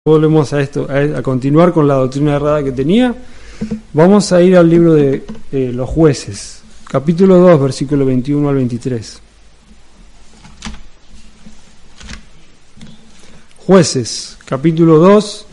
volvemos a esto, a continuar con la doctrina errada que tenía. Vamos a ir al libro de los Jueces, capítulo 2, versículo 21 al 23. Jueces, capítulo 2,